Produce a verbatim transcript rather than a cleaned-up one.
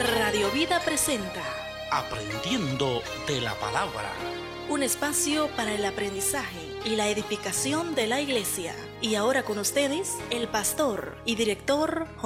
Radio Vida presenta Aprendiendo de la Palabra, un espacio para el aprendizaje y la edificación de la iglesia. Y ahora con ustedes, el pastor y director